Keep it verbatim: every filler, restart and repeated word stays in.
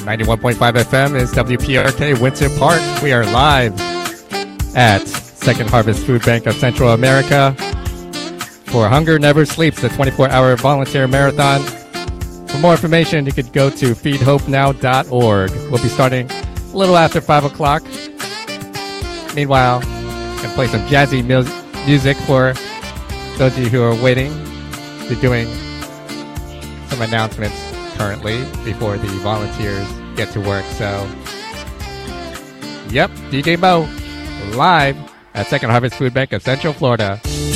ninety-one point five F M is W P R K Winter Park. We are live at Second Harvest Food Bank of Central America for Hunger Never Sleeps, the twenty-four hour volunteer marathon. For more information, you could go to feed hope now dot org. We'll be starting a little after five o'clock. Meanwhile, I'm going to play some jazzy mu- music for those of you who are waiting. We're doing some announcements currently before the volunteers get to work. So, yep, D J Mo, live at Second Harvest Food Bank of Central Florida.